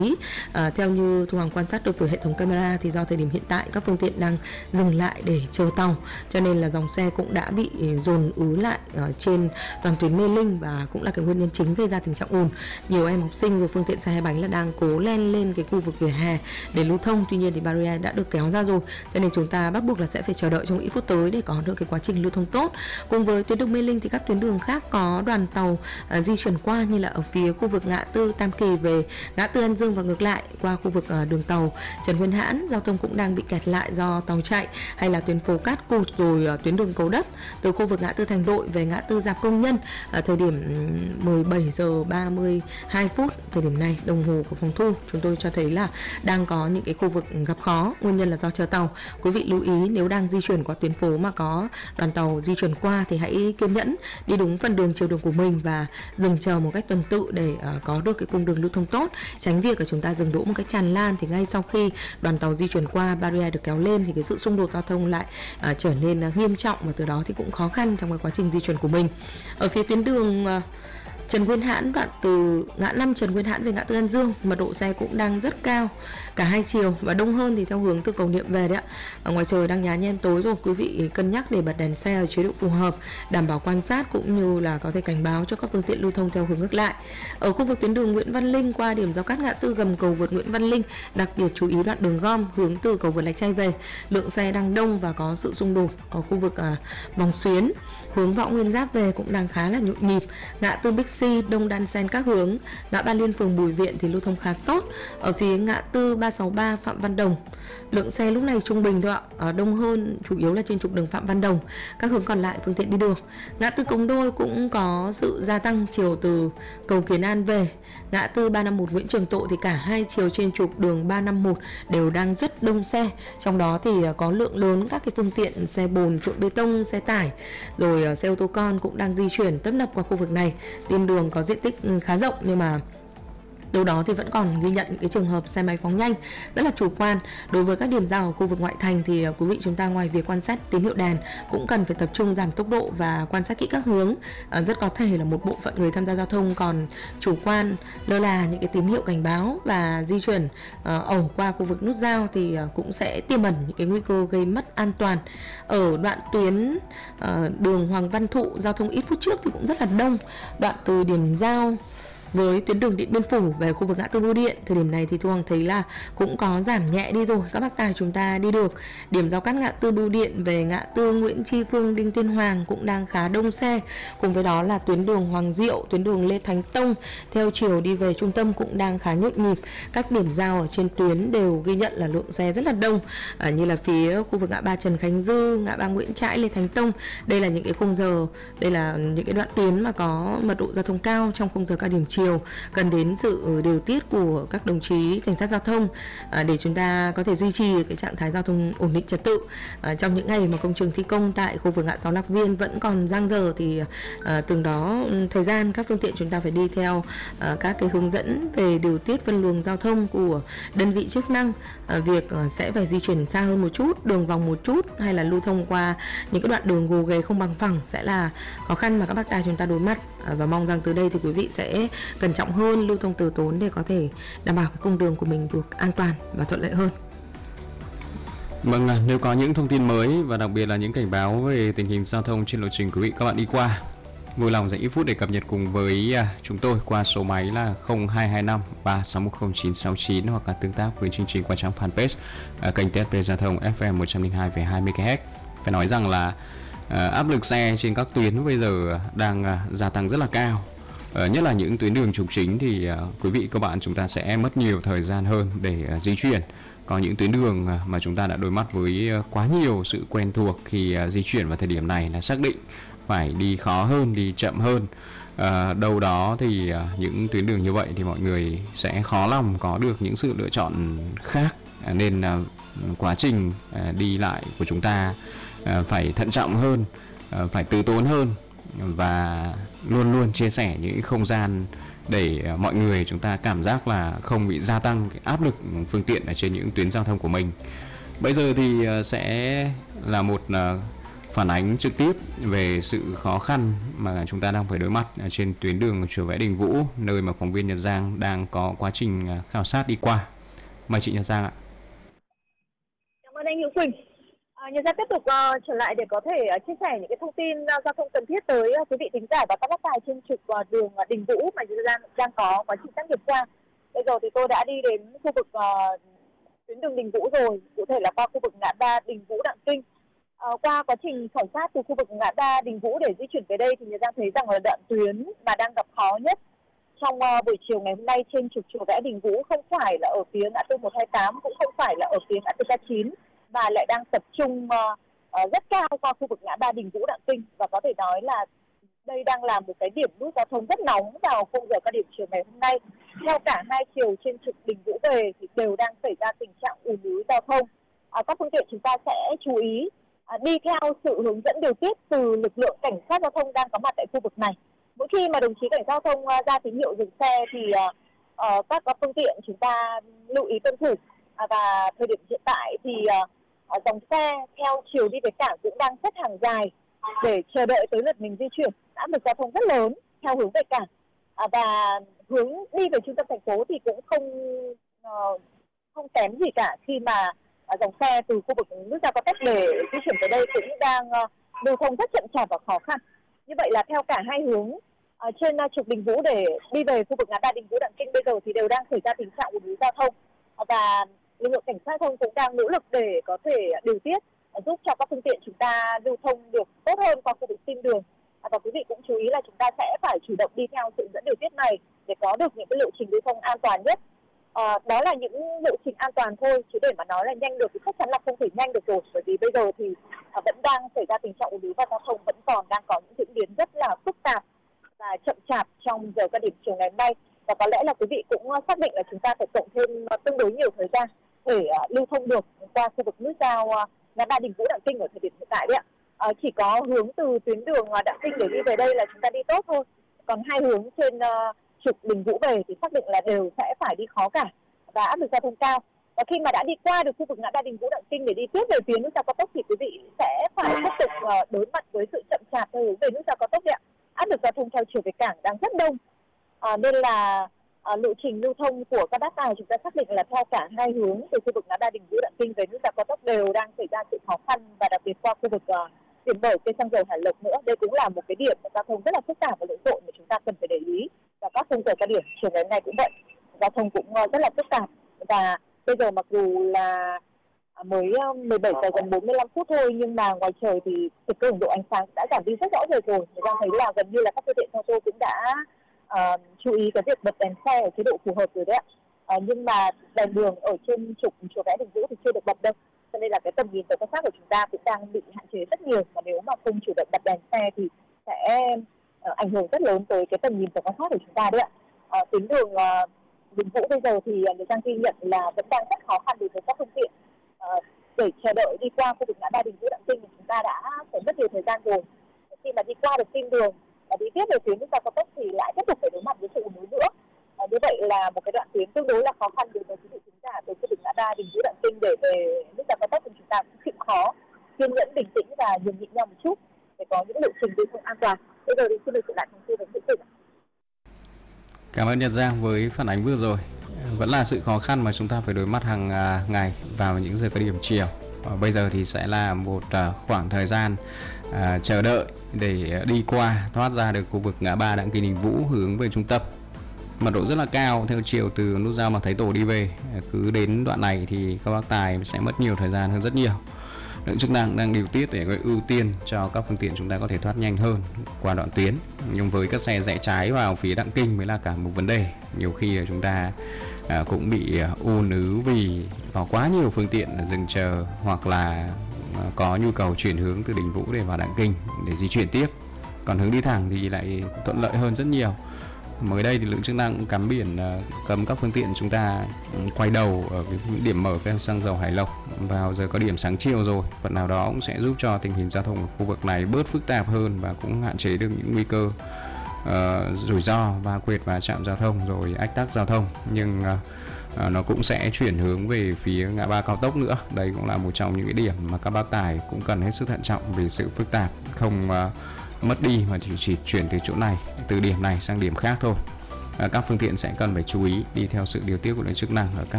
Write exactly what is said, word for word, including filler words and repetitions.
À, theo như Thu Hoàng quan sát được từ hệ thống camera thì do thời điểm hiện tại các phương tiện đang dừng lại để chờ tàu, cho nên là dòng xe cũng đã bị dồn ứ lại ở trên toàn tuyến Mê Linh và cũng là cái nguyên nhân chính gây ra tình trạng ùn. Nhiều em học sinh và phương tiện xe hai bánh là đang cố len lên cái khu vực vỉa hè để lưu thông, tuy nhiên thì barrier đã được kéo ra rồi, cho nên chúng ta bắt buộc là sẽ phải chờ đợi trong ít phút tới để có được cái quá trình lưu thông tốt. Cùng với tuyến đường Mê Linh thì các tuyến đường khác có đoàn tàu uh, di chuyển qua, như là ở phía khu vực ngã tư Tam Kỳ về ngã tư An Dương và ngược lại qua khu vực uh, đường tàu Trần Nguyên Hãn, giao thông cũng đang bị kẹt lại do tàu chạy, hay là tuyến phố Cát Cụt, rồi uh, tuyến đường Cầu Đất từ khu vực ngã tư Thành Đội về ngã tư Rạp Công Nhân ở thời điểm mười bảy giờ ba mươi hai phút, thời điểm này đồng hồ của phòng thu chúng tôi cho thấy là đang có những cái khu vực gặp khó, nguyên nhân là do chờ tàu. Quý vị lưu ý nếu đang di chuyển qua tuyến phố mà có đoàn tàu di chuyển qua thì hãy kiên nhẫn đi đúng phần đường chiều đường của mình và dừng chờ một cách tuần tự để uh, có được cái cung đường lưu thông tốt, tránh việc của chúng ta dừng đỗ một cách tràn lan thì ngay sau khi đoàn tàu di chuyển qua, barrier được kéo lên thì cái sự xung đột giao thông lại uh, trở nên uh, nghiêm trọng, và từ đó thì cũng khó khăn trong cái quá trình di chuyển của mình. Ở phía tuyến đường uh, Trần Nguyên Hãn, đoạn từ ngã năm Trần Nguyên Hãn về ngã tư An Dương, mật độ xe cũng đang rất cao cả hai chiều, và đông hơn thì theo hướng từ Cầu Niệm về đấy ạ. Ở ngoài trời đang nhá nhem tối rồi, quý vị cân nhắc để bật đèn xe ở chế độ phù hợp, đảm bảo quan sát cũng như là có thể cảnh báo cho các phương tiện lưu thông theo hướng ngược lại. Ở khu vực tuyến đường Nguyễn Văn Linh qua điểm giao cắt ngã tư gầm cầu vượt Nguyễn Văn Linh, đặc biệt chú ý đoạn đường gom hướng từ cầu vượt Lạch Tray về, lượng xe đang đông và có sự xung đột. Ở khu vực à, vòng xuyến hướng Võ Nguyên Giáp về cũng đang khá là nhộn nhịp, ngã tư Bixi đông đan xen các hướng, ngã Ba Liên phường Bùi Viện thì lưu thông khá tốt. Ở phía ngã tư ba sáu ba Phạm Văn Đồng, lượng xe lúc này trung bình thôi ạ, ở đông hơn chủ yếu là trên trục đường Phạm Văn Đồng, các hướng còn lại phương tiện đi được. Ngã tư Cống Đôi cũng có sự gia tăng chiều từ cầu Kiến An về, ngã tư ba năm một Nguyễn Trường Tộ thì cả hai chiều trên trục đường ba năm một đều đang rất đông xe, trong đó thì có lượng lớn các cái phương tiện xe bồn trộn bê tông, xe tải, rồi xe ô tô con cũng đang di chuyển tấp nập qua khu vực này. Tuyến đường có diện tích khá rộng nhưng mà đâu đó thì vẫn còn ghi nhận những cái trường hợp xe máy phóng nhanh rất là chủ quan. Đối với các điểm giao ở khu vực ngoại thành thì quý vị chúng ta ngoài việc quan sát tín hiệu đèn cũng cần phải tập trung giảm tốc độ và quan sát kỹ các hướng. À, rất có thể là một bộ phận người tham gia giao thông còn chủ quan lơ là những cái tín hiệu cảnh báo và di chuyển uh, ẩu qua khu vực nút giao thì uh, cũng sẽ tiềm ẩn những cái nguy cơ gây mất an toàn. Ở đoạn tuyến uh, đường Hoàng Văn Thụ, giao thông ít phút trước thì cũng rất là đông, đoạn từ điểm giao với tuyến đường Điện Biên Phủ về khu vực ngã tư Bưu Điện, thời điểm này thì Thu Hằng thấy là cũng có giảm nhẹ đi rồi, các bác tài chúng ta đi được. Điểm giao cắt ngã tư Bưu Điện về ngã tư Nguyễn Tri Phương, Đinh Tiên Hoàng cũng đang khá đông xe. Cùng với đó là tuyến đường Hoàng Diệu, tuyến đường Lê Thánh Tông theo chiều đi về trung tâm cũng đang khá nhộn nhịp. Các điểm giao ở trên tuyến đều ghi nhận là lượng xe rất là đông, à, như là phía khu vực ngã ba Trần Khánh Dư, ngã ba Nguyễn Trãi, Lê Thánh Tông. Đây là những cái khung giờ, đây là những cái đoạn tuyến mà có mật độ giao thông cao trong khung giờ cao điểm chiều, cần đến sự điều tiết của các đồng chí cảnh sát giao thông à, để chúng ta có thể duy trì cái trạng thái giao thông ổn định trật tự. À, trong những ngày mà công trường thi công tại khu vực ngã sáu Lạc Viên vẫn còn dang dở thì à, từng đó thời gian các phương tiện chúng ta phải đi theo à, các cái hướng dẫn về điều tiết phân luồng giao thông của đơn vị chức năng. À, việc à, sẽ phải di chuyển xa hơn một chút, đường vòng một chút, hay là lưu thông qua những cái đoạn đường gồ ghề không bằng phẳng sẽ là khó khăn mà các bác tài chúng ta đối mặt. À, và mong rằng từ đây thì quý vị sẽ cẩn trọng hơn, lưu thông từ tốn để có thể đảm bảo cái cung đường của mình được an toàn và thuận lợi hơn. Vâng, nếu có những thông tin mới và đặc biệt là những cảnh báo về tình hình giao thông trên lộ trình quý vị các bạn đi qua, vui lòng dành ít phút để cập nhật cùng với chúng tôi qua số máy là không hai hai năm ba sáu một không chín sáu chín hoặc là tương tác với chương trình qua trang fanpage uh, kênh tê ét pê Giao thông ép em một trăm lẻ hai phẩy hai mê ga héc. Phải nói rằng là uh, áp lực xe trên các tuyến bây giờ đang uh, gia tăng rất là cao. Uh, nhất là những tuyến đường trục chính thì uh, quý vị các bạn chúng ta sẽ mất nhiều thời gian hơn để uh, di chuyển. Có những tuyến đường uh, mà chúng ta đã đối mặt với uh, quá nhiều sự quen thuộc khi uh, di chuyển vào thời điểm này là xác định phải đi khó hơn, đi chậm hơn. Uh, đâu đó thì uh, những tuyến đường như vậy thì mọi người sẽ khó lòng có được những sự lựa chọn khác, uh, nên uh, quá trình uh, đi lại của chúng ta uh, phải thận trọng hơn, uh, phải từ tốn hơn và luôn luôn chia sẻ những không gian để mọi người chúng ta cảm giác là không bị gia tăng cái áp lực phương tiện ở trên những tuyến giao thông của mình. Bây giờ thì sẽ là một phản ánh trực tiếp về sự khó khăn mà chúng ta đang phải đối mặt trên tuyến đường Chùa Vẽ Đình Vũ, nơi mà phóng viên Nhật Giang đang có quá trình khảo sát đi qua. Mời chị Nhật Giang ạ. Cảm ơn anh Hữu Quỳnh. À, Nhật Giang tiếp tục uh, trở lại để có thể uh, chia sẻ những cái thông tin uh, giao thông cần thiết tới uh, quý vị thính giả và các bác tài trên trục uh, đường uh, Đình Vũ mà Nhật Giang đang có quá trình tác nghiệp qua. Bây giờ thì tôi đã đi đến khu vực uh, tuyến đường Đình Vũ rồi, cụ thể là qua khu vực ngã ba Đình Vũ Đặng Kinh. Uh, qua quá trình khảo sát từ khu vực ngã ba Đình Vũ để di chuyển về đây thì Nhật Giang thấy rằng là đoạn tuyến mà đang gặp khó nhất trong uh, buổi chiều ngày hôm nay trên trục Chùa Vẽ Đình Vũ không phải là ở phía ngã tư một hai tám, cũng không phải là ở phía ngã tư K chín, mà lại đang tập trung uh, uh, rất cao qua khu vực ngã ba Đình Vũ Đặng Kinh, và có thể nói là đây đang là một cái điểm nút giao thông rất nóng vào khung giờ cao điểm chiều ngày hôm nay. Theo cả hai chiều trên trục Đình Vũ về thì đều đang xảy ra tình trạng ùn ứ giao thông. Uh, các phương tiện chúng ta sẽ chú ý uh, đi theo sự hướng dẫn điều tiết từ lực lượng cảnh sát giao thông đang có mặt tại khu vực này. Mỗi khi mà đồng chí cảnh giao thông uh, ra tín hiệu dừng xe thì uh, uh, các, các phương tiện chúng ta lưu ý tuân thủ. À, và thời điểm hiện tại thì uh, dòng xe theo chiều đi về cảng cũng đang xếp hàng dài để chờ đợi tới lượt mình di chuyển. Áp lực giao thông rất lớn theo hướng về cảng, à, và hướng đi về trung tâm thành phố thì cũng không uh, không kém gì cả, khi mà uh, dòng xe từ khu vực nút giao cao tốc để di chuyển tới đây cũng đang uh, lưu thông rất chậm chạp và khó khăn. Như vậy là theo cả hai hướng uh, trên uh, trục Đình Vũ để đi về khu vực ngã ba Đình Vũ Đặng Kinh bây giờ thì đều đang xảy ra tình trạng ùn ứ giao thông, uh, và lực lượng cảnh sát giao thông cũng đang nỗ lực để có thể điều tiết uh, giúp cho các phương tiện chúng ta lưu thông được tốt hơn qua khu vực sim đường. Uh, và quý vị cũng chú ý là chúng ta sẽ phải chủ động đi theo sự dẫn điều tiết này để có được những cái lộ trình lưu thông an toàn nhất. Uh, đó là những lộ trình an toàn thôi, chứ để mà nói là nhanh được thì chắc chắn là không thể nhanh được rồi, bởi vì bây giờ thì uh, vẫn đang xảy ra tình trạng ùn ứ và giao thông vẫn còn đang có những diễn biến rất là phức tạp và chậm chạp trong giờ cao điểm chiều ngày hôm nay. Và có lẽ là quý vị cũng xác định là chúng ta phải cộng thêm uh, tương đối nhiều thời gian để uh, lưu thông được qua khu vực nút giao uh, ngã ba Đình Vũ Đặng Kinh ở thời điểm hiện tại đấy ạ. Uh, chỉ có hướng từ tuyến đường uh, Đặng Kinh để đi về đây là chúng ta đi tốt thôi, còn hai hướng trên uh, trục Đình Vũ về thì xác định là đều sẽ phải đi khó cả và áp lực giao thông cao. Và khi mà đã đi qua được khu vực ngã ba Đình Vũ Đặng Kinh để đi tiếp về phía nút giao cao tốc thì quý vị sẽ phải tiếp tục uh, đối mặt với sự chậm chạp theo hướng về nút giao cao tốc đấy ạ. Áp lực giao thông theo chiều về cảng đang rất đông, uh, nên là uh, lộ trình lưu thông của các bác tài chúng ta xác định là theo cả hai hướng từ khu vực ngã ba Đình Vũ Đặng Kinh về nút giao cao tốc đều đang xảy ra sự khó khăn, và đặc biệt qua khu vực uh, điểm mở cây xăng dầu Hải Lộc nữa. Đây cũng là một cái điểm giao thông rất là phức tạp và lộn xộn mà chúng ta cần phải để ý. Và các khung giờ cao điểm chiều ngày hôm nay cũng vậy, giao thông cũng rất là phức tạp. Và bây giờ mặc dù là mới mười bảy giờ gần bốn mươi lăm phút thôi, nhưng mà ngoài trời thì cái cường độ ánh sáng đã giảm đi rất rõ rệt rồi. Người ta thấy là gần như là các phương tiện ô tô cũng đã uh, chú ý cái việc bật đèn xe ở chế độ phù hợp rồi đấy ạ. Uh, nhưng mà đèn đường ở trên trục Chùa Vẽ Đình Vũ thì chưa được bật đâu, cho nên là cái tầm nhìn tầm quan sát của chúng ta cũng đang bị hạn chế rất nhiều. Và nếu mà không chủ động bật đèn xe thì sẽ uh, ảnh hưởng rất lớn tới cái tầm nhìn tầm quan sát của chúng ta đấy ạ. Uh, tuyến đường uh, Đình Vũ bây giờ thì người ta ghi nhận là vẫn đang rất khó khăn đối với các phương tiện. Uh, để chờ đợi đi qua khu vực ngã ba Đình Vũ Đặng Kinh thì chúng ta đã phải mất nhiều thời gian rồi. Khi mà đi qua được sim đường và đi tiếp về tuyến nút giao cao tốc thì lại tiếp tục phải đối mặt với sự ùn ứ nữa. Uh, như vậy là một cái đoạn tuyến tương đối là khó khăn đối với quý vị khán giả từ khu vực ngã ba Đình Vũ Đặng Kinh để về nút giao cao tốc thì chúng ta cũng chịu khó kiên nhẫn, bình tĩnh và nhường nhịn nhau một chút để có những lộ trình lưu thông an toàn. Bây giờ thì xin được trở lại thông tin với quý vị. Cảm ơn Nhật Giang với phản ánh vừa rồi. Vẫn là sự khó khăn mà chúng ta phải đối mặt hàng ngày vào những giờ cao điểm chiều. Và bây giờ thì sẽ là một khoảng thời gian à, chờ đợi để đi qua thoát ra được khu vực ngã ba Đặng Kinh Đình Vũ hướng về trung tâm. Mật độ rất là cao theo chiều từ nút giao Mạc Thái Tổ đi về. Cứ đến đoạn này thì các bác tài sẽ mất nhiều thời gian hơn rất nhiều. Lực lượng chức năng đang điều tiết để ưu tiên cho các phương tiện chúng ta có thể thoát nhanh hơn qua đoạn tuyến. Nhưng với các xe rẽ trái vào phía Đặng Kinh mới là cả một vấn đề. Nhiều khi là chúng ta à, cũng bị ùn ứ vì có quá nhiều phương tiện dừng chờ, hoặc là có nhu cầu chuyển hướng từ Đình Vũ để vào Đặng Kinh để di chuyển tiếp. Còn hướng đi thẳng thì lại thuận lợi hơn rất nhiều. Mới đây thì lực lượng chức năng cũng cắm biển cấm các phương tiện chúng ta quay đầu ở cái điểm mở cây xăng dầu Hải Lộc vào giờ có điểm sáng chiều rồi. Phần nào đó cũng sẽ giúp cho tình hình giao thông ở khu vực này bớt phức tạp hơn và cũng hạn chế được những nguy cơ uh, rủi ro va quệt và chạm giao thông rồi ách tắc giao thông. Nhưng uh, à, nó cũng sẽ chuyển hướng về phía ngã ba cao tốc nữa. Đây cũng là một trong những cái điểm mà các bác tài cũng cần hết sức thận trọng vì sự phức tạp, không à, mất đi mà chỉ, chỉ chuyển từ chỗ này, từ điểm này sang điểm khác thôi. À, các phương tiện sẽ cần phải chú ý đi theo sự điều tiết của lực lượng chức năng ở các